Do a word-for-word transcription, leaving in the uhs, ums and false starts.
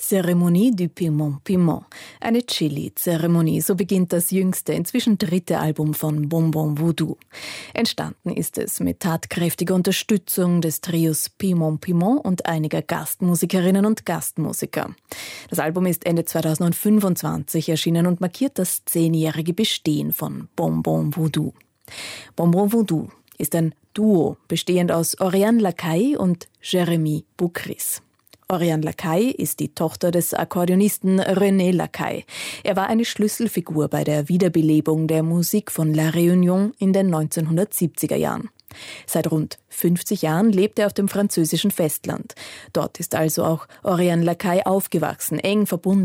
Cérémonie du Piment Piment, eine Chili-Zeremonie, so beginnt das jüngste, inzwischen dritte Album von Bonbon Voodoo. Entstanden ist es mit tatkräftiger Unterstützung des Trios Piment Piment und einiger Gastmusikerinnen und Gastmusiker. Das Album ist Ende zweitausendfünfundzwanzig erschienen und markiert das zehnjährige Bestehen von Bonbon Voodoo. Bonbon Voodoo ist ein Duo, bestehend aus Oriane Lacaille und Jérémy Boucris. Oriane Lacaille ist die Tochter des Akkordeonisten René Lacaille. Er war eine Schlüsselfigur bei der Wiederbelebung der Musik von La Réunion in den neunzehnhundertsiebziger Jahren. Seit rund fünfzig Jahren lebt er auf dem französischen Festland. Dort ist also auch Oriane Lacaille aufgewachsen, eng verbunden